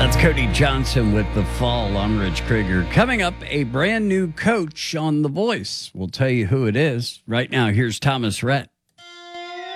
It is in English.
That's Cody Johnson with The Fall. I'm Rich Krieger. Coming up, a brand new coach on The Voice. We'll tell you who it is. Right now, here's Thomas Rhett.